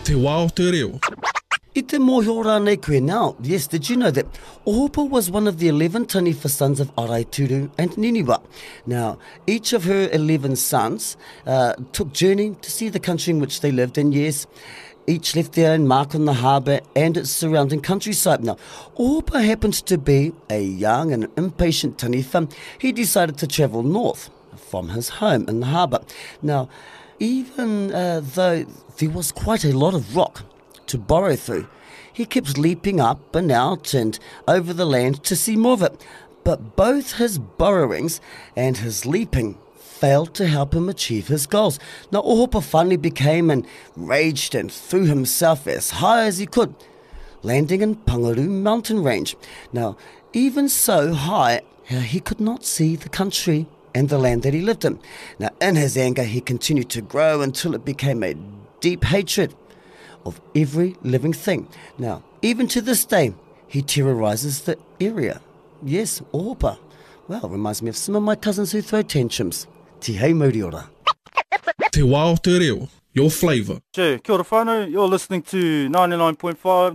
Te wā o te reo. I te mōhio rānei koe now. Yes, did you know that Ohopa was one of the 11 taniwha sons of Araituru and Niniwa? Now, each of her 11 sons took journey to see the country in which they lived, and yes, each left their own mark on the harbour and its surrounding countryside. Now, Ohopa happened to be a young and impatient taniwha. He decided to travel north from his home in the harbour. Now, even though there was quite a lot of rock to borrow through, he kept leaping up and out and over the land to see more of it. But both his burrowings and his leaping failed to help him achieve his goals. Now, Ohopa finally became enraged and threw himself as high as he could, landing in Pangaru mountain range. Now, even so high, he could not see the country and the land that he lived in. Now, in his anger, he continued to grow until it became a deep hatred of every living thing. Now, even to this day, he terrorizes the area. Yes, Ohopa. Well, reminds me of some of my cousins who throw tantrums. Te hei mauri ora. Te wā o te reo. Your flavour. Kia ora whānau, you're listening to 99.5,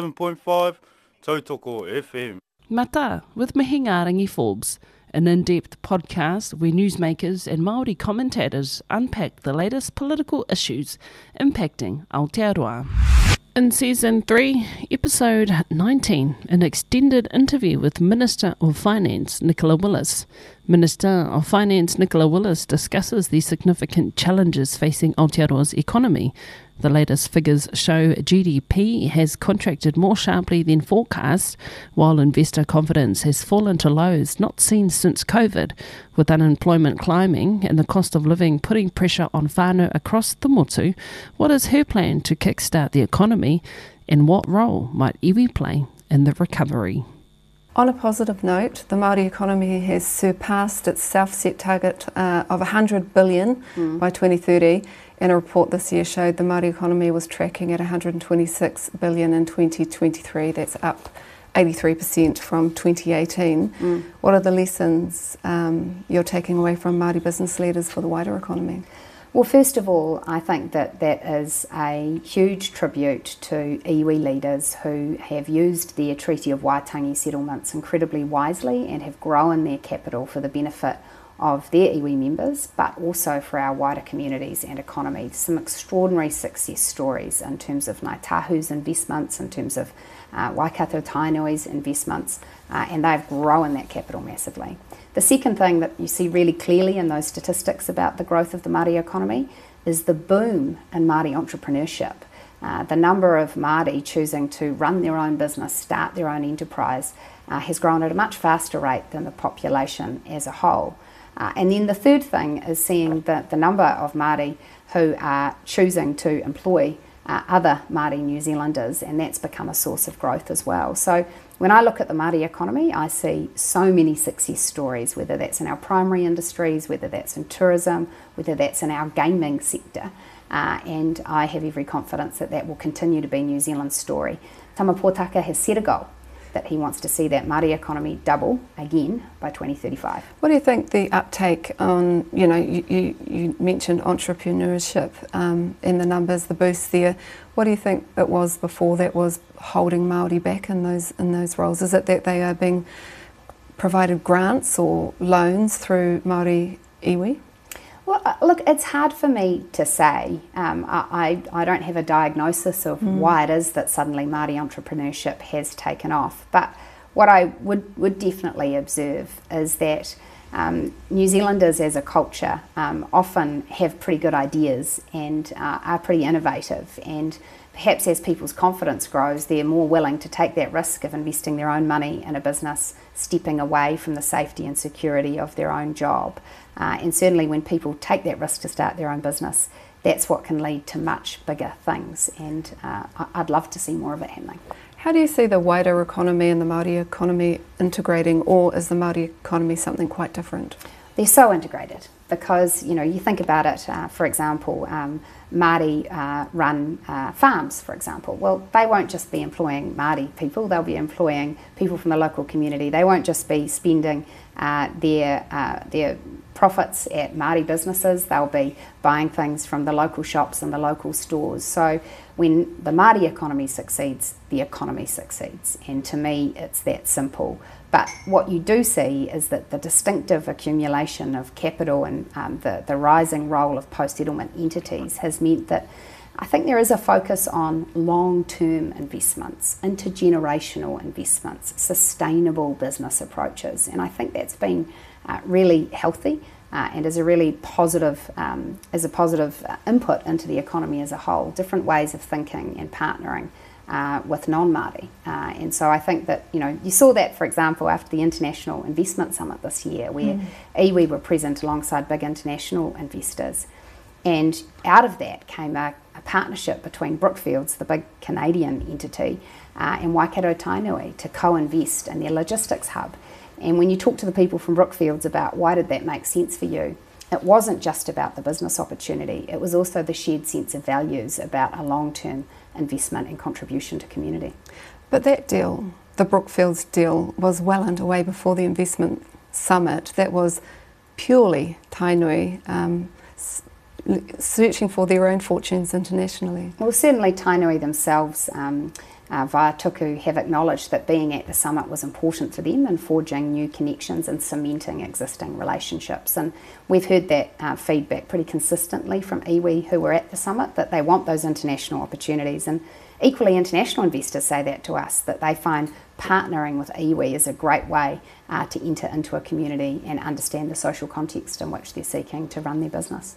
97.5, Tautoko FM. Mata, with Mihingarangi Forbes, an in-depth podcast where newsmakers and Māori commentators unpack the latest political issues impacting Aotearoa. In Season 3, Episode 19, an extended interview with Minister of Finance Nicola Willis. Minister of Finance Nicola Willis discusses the significant challenges facing Aotearoa's economy. The latest figures show GDP has contracted more sharply than forecast, while investor confidence has fallen to lows not seen since COVID, with unemployment climbing and the cost of living putting pressure on whānau across the motu. What is her plan to kickstart the economy, and what role might iwi play in the recovery? On a positive note, the Māori economy has surpassed its self-set target of 100 billion by 2030, and a report this year showed the Māori economy was tracking at 126 billion in 2023. That's up 83% from 2018. What are the lessons you're taking away from Māori business leaders for the wider economy? Well, first of all, I think that is a huge tribute to iwi leaders who have used their Treaty of Waitangi settlements incredibly wisely and have grown their capital for the benefit of their iwi members, but also for our wider communities and economy. Some extraordinary success stories in terms of Ngāi Tahu's investments, in terms of Waikato Tainoi's investments, and they've grown that capital massively. The second thing that you see really clearly in those statistics about the growth of the Māori economy is the boom in Māori entrepreneurship. The number of Māori choosing to run their own business, start their own enterprise, has grown at a much faster rate than the population as a whole. And then the third thing is seeing the number of Māori who are choosing to employ other Māori New Zealanders, and that's become a source of growth as well. So when I look at the Māori economy, I see so many success stories, whether that's in our primary industries, whether that's in tourism, whether that's in our gaming sector, and I have every confidence that that will continue to be New Zealand's story. Tama Pōtaka has set a goal that he wants to see that Māori economy double again by 2035. What do you think the uptake on, you mentioned entrepreneurship and the numbers, the boost there. What do you think it was before that was holding Māori back in those roles? Is it that they are being provided grants or loans through Māori iwi? Well, look, it's hard for me to say. I don't have a diagnosis of why it is that suddenly Māori entrepreneurship has taken off. But what I would definitely observe is that New Zealanders as a culture often have pretty good ideas and are pretty innovative, and perhaps as people's confidence grows, they're more willing to take that risk of investing their own money in a business, stepping away from the safety and security of their own job. And certainly when people take that risk to start their own business, that's what can lead to much bigger things, and I'd love to see more of it happening. How do you see the wider economy and the Māori economy integrating, or is the Māori economy something quite different? they're so integrated because, you think about it, for example, Māori run farms, for example. Well, they won't just be employing Māori people, they'll be employing people from the local community. They won't just be spending their profits at Māori businesses, they'll be buying things from the local shops and the local stores. So when the Māori economy succeeds, the economy succeeds. And to me, it's that simple. But what you do see is that the distinctive accumulation of capital and the rising role of post-settlement entities has meant that I think there is a focus on long-term investments, intergenerational investments, sustainable business approaches, and I think that's been really healthy and is a really positive, input into the economy as a whole. Different ways of thinking and partnering with non-Māori, and so I think that you saw that, for example, after the International Investment Summit this year, where iwi were present alongside big international investors, and out of that came a partnership between Brookfields, the big Canadian entity, and Waikato Tainui to co-invest in their logistics hub. And when you talk to the people from Brookfields about why did that make sense for you, it wasn't just about the business opportunity, it was also the shared sense of values about a long-term investment and contribution to community. But that deal, the Brookfields deal, was well underway before the investment summit. That was purely Tainui searching for their own fortunes internationally. Well, certainly Tainui themselves, via Tuku, have acknowledged that being at the summit was important for them in forging new connections and cementing existing relationships. And we've heard that feedback pretty consistently from iwi who were at the summit, that they want those international opportunities. And equally, international investors say that to us, that they find partnering with iwi is a great way to enter into a community and understand the social context in which they're seeking to run their business.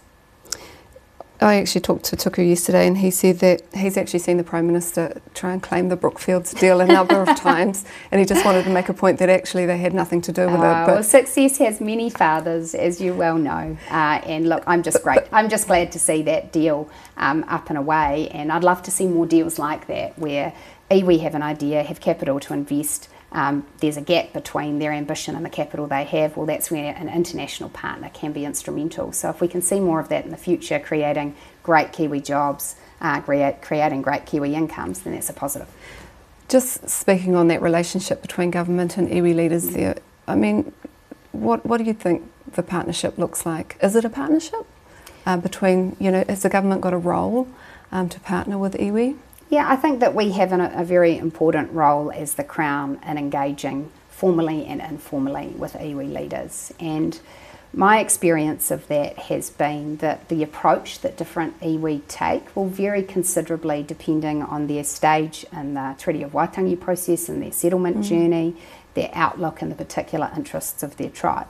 I actually talked to Tuku yesterday, and he said that he's actually seen the Prime Minister try and claim the Brookfields deal a number of times, and he just wanted to make a point that actually they had nothing to do with it. Well, success has many fathers, as you well know. And look, I'm just glad to see that deal up and away, and I'd love to see more deals like that, where iwi have an idea, have capital to invest. There's a gap between their ambition and the capital they have. Well, that's where an international partner can be instrumental. So if we can see more of that in the future, creating great Kiwi jobs, creating great Kiwi incomes, then that's a positive. Just speaking on that relationship between government and iwi leaders there, I mean, what do you think the partnership looks like? Is it a partnership between, has the government got a role to partner with iwi? Yeah, I think that we have a very important role as the Crown in engaging formally and informally with iwi leaders. And my experience of that has been that the approach that different iwi take will vary considerably depending on their stage in the Treaty of Waitangi process and their settlement journey, their outlook and the particular interests of their tribe.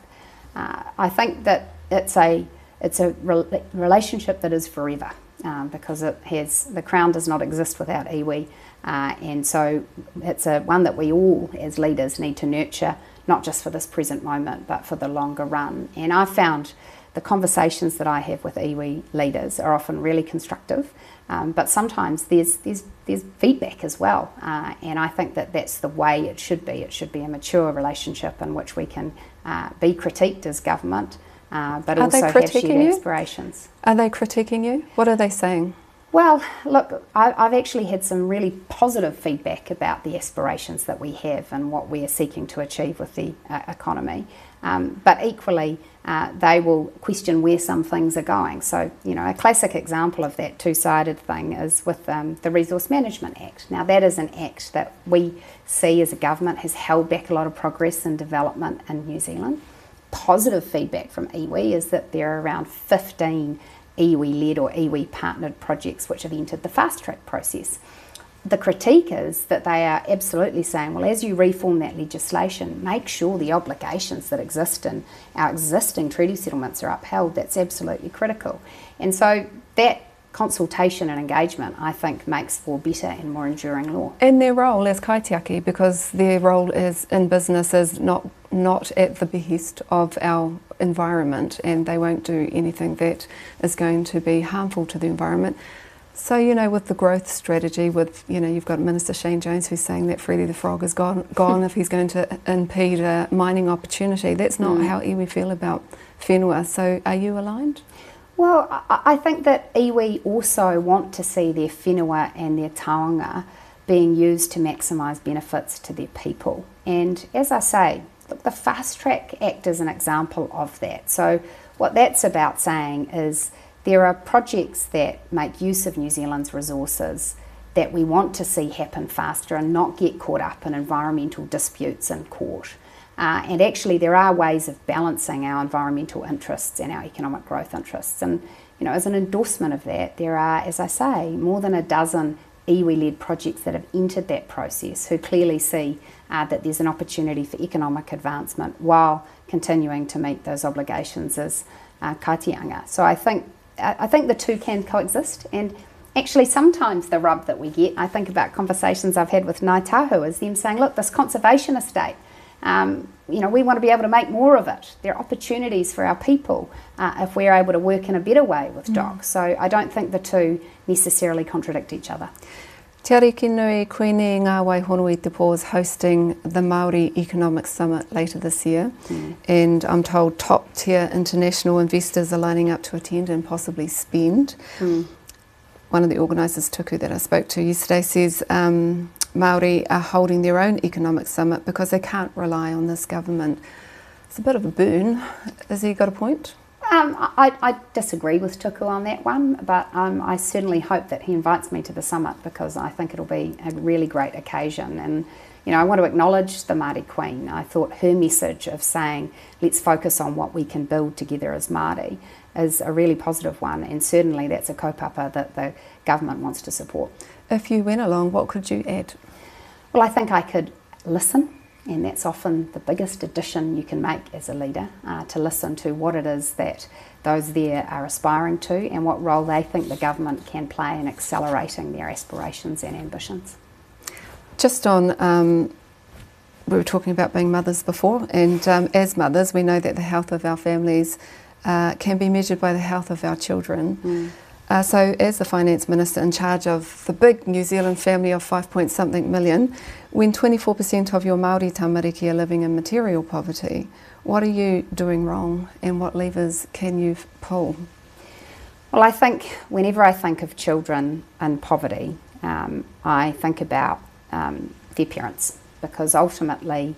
I think that it's a relationship that is forever. Because the Crown does not exist without iwi, and so it's one that we all as leaders need to nurture, not just for this present moment but for the longer run. And I've found the conversations that I have with iwi leaders are often really constructive, but sometimes there's feedback as well, and I think that that's the way it should be. It should be a mature relationship in which we can be critiqued as government, but also have shared aspirations. Are they critiquing you? What are they saying? Well, look, I've actually had some really positive feedback about the aspirations that we have and what we are seeking to achieve with the economy. But equally, they will question where some things are going. So, a classic example of that two-sided thing is with the Resource Management Act. Now, that is an act that we see as a government has held back a lot of progress and development in New Zealand. Positive feedback from iwi is that there are around 15 iwi-led or iwi-partnered projects which have entered the fast-track process. The critique is that they are absolutely saying, well, as you reform that legislation, make sure the obligations that exist in our existing treaty settlements are upheld. That's absolutely critical. And so that consultation and engagement, I think, makes for better and more enduring law. And their role as kaitiaki, because their role is in business is not at the behest of our environment, and they won't do anything that is going to be harmful to the environment. So, you know, with the growth strategy, with, you know, you've got Minister Shane Jones who's saying that Freddie the Frog is gone if he's going to impede a mining opportunity. That's not how iwi feel about whenua. So are you aligned? Well, I think that iwi also want to see their whenua and their taonga being used to maximise benefits to their people. And as I say, look, the Fast Track Act is an example of that. So what that's about saying is there are projects that make use of New Zealand's resources that we want to see happen faster and not get caught up in environmental disputes in court. And actually there are ways of balancing our environmental interests and our economic growth interests. And, you know, as an endorsement of that, there are, as I say, more than a dozen iwi-led projects that have entered that process who clearly see that there's an opportunity for economic advancement while continuing to meet those obligations as kaitianga. So I think the two can coexist, and actually sometimes the rub that we get, I think about conversations I've had with Ngāi Tahu, is them saying, look, this conservation estate, you know, we want to be able to make more of it. There are opportunities for our people if we're able to work in a better way with DOC. So I don't think the two necessarily contradict each other. Te ariki nui koene ngā Waihonu i te Pō is hosting the Māori Economic Summit later this year, and I'm told top tier international investors are lining up to attend and possibly spend. One of the organisers, Tuku, that I spoke to yesterday, says Māori are holding their own economic summit because they can't rely on this government. It's a bit of a burn. Has he got a point? I disagree with Tuku on that one, but I certainly hope that he invites me to the summit because I think it'll be a really great occasion. And, you know, I want to acknowledge the Māori Queen. I thought her message of saying, let's focus on what we can build together as Māori is a really positive one, and certainly that's a kaupapa that the government wants to support. If you went along, what could you add? Well, I think I could listen. And that's often the biggest addition you can make as a leader, to listen to what it is that those there are aspiring to and what role they think the government can play in accelerating their aspirations and ambitions. Just on, we were talking about being mothers before, and as mothers we know that the health of our families can be measured by the health of our children. So as the Finance Minister in charge of the big New Zealand family of 5-point-something million, when 24% of your Māori tamariki are living in material poverty, what are you doing wrong and what levers can you pull? Well, I think whenever I think of children in poverty, I think about their parents, because ultimately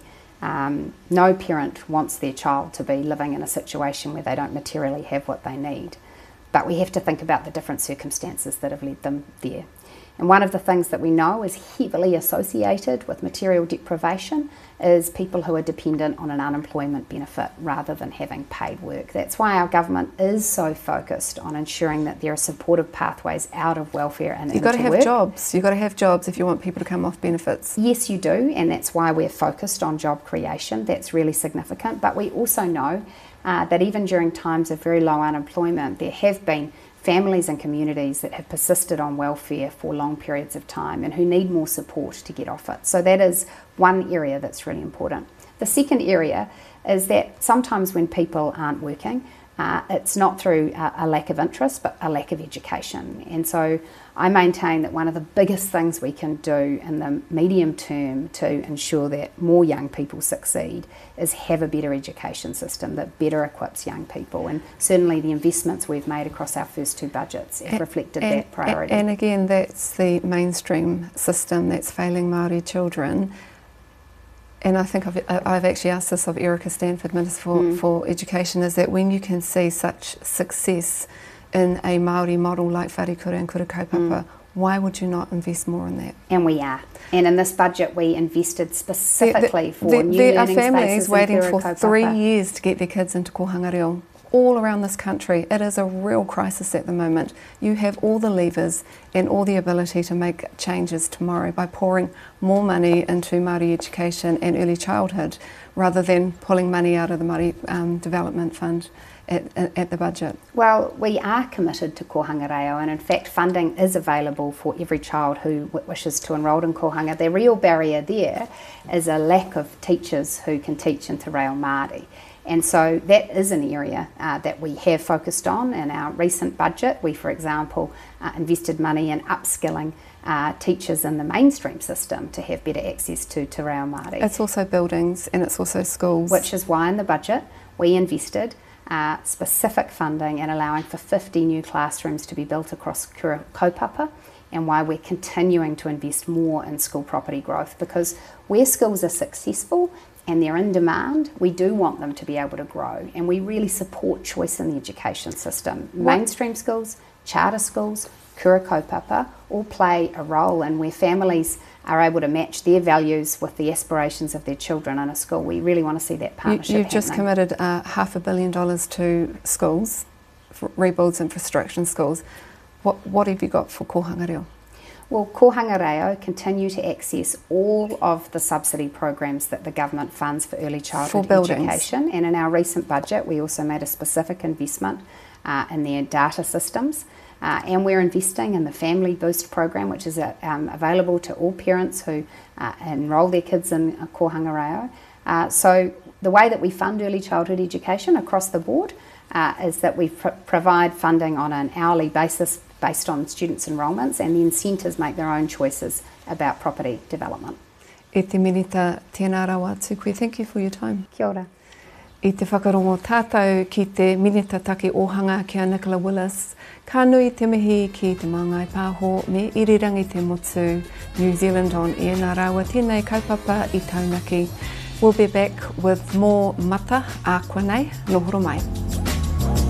no parent wants their child to be living in a situation where they don't materially have what they need. But we have to think about the different circumstances that have led them there. And one of the things that we know is heavily associated with material deprivation is people who are dependent on an unemployment benefit rather than having paid work. That's why our government is so focused on ensuring that there are supportive pathways out of welfare and into work. You've got to have jobs. You've got to have jobs if you want people to come off benefits. Yes, you do, and that's why we're focused on job creation. That's really significant. But we also know that even during times of very low unemployment, there have been families and communities that have persisted on welfare for long periods of time and who need more support to get off it. So that is one area that's really important. The second area is that sometimes when people aren't working, it's not through a lack of interest, but a lack of education. And so I maintain that one of the biggest things we can do in the medium term to ensure that more young people succeed is have a better education system that better equips young people. And certainly the investments we've made across our first two budgets have reflected that priority. And again, that's the mainstream system that's failing Māori children. And I think I've actually asked this of Erica Stanford, Minister for Education, is that when you can see such success in a Māori model like Wharekura and Kura Kaupapa, why would you not invest more in that? And we are. And in this budget we invested specifically for new learning spaces. There are families waiting for Kaupapa. 3 years to get their kids into Kohanga Reo. All around this country, it is a real crisis at the moment. You have all the levers and all the ability to make changes tomorrow by pouring more money into Māori education and early childhood rather than pulling money out of the Māori Development Fund at the budget. Well, we are committed to Kohanga Reo, and in fact funding is available for every child who wishes to enrol in Kohanga. The real barrier there is a lack of teachers who can teach in Te Reo Māori. And so that is an area that we have focused on in our recent budget. We, for example, invested money in upskilling teachers in the mainstream system to have better access to Te Reo Māori. It's also buildings and it's also schools. Which is why in the budget we invested specific funding in allowing for 50 new classrooms to be built across Kura Kaupapa, and why we're continuing to invest more in school property growth, because where schools are successful and they're in demand, we do want them to be able to grow, and we really support choice in the education system. Mainstream schools, charter schools, Kura Kaupapa all play a role in where families are able to match their values with the aspirations of their children in a school. We really want to see that partnership You've just happening. committed $500 million to schools, for rebuilds, infrastructure in schools. What have you got for Kohanga Reo? Well, Kohanga Reo continue to access all of the subsidy programs that the government funds for early childhood education. And in our recent budget, we also made a specific investment in their data systems. And we're investing in the Family Boost program, which is available to all parents who enrol their kids in Kohanga Reo. So the way that we fund early childhood education across the board is that we provide funding on an hourly basis based on students' enrolments, and then centres make their own choices about property development. E te minita tēnā rau atu koe. Thank you for your time. Kia ora. I te whakarongo tātou ki te minita take ohanga kia Nicola Willis, ka nui te mihi ki te Māngai Pāho me irirangi te motu New Zealand on air. Nā rawa tēnei kaupapa I taunaki. We'll be back with more mata a koe nei, nohoro mai.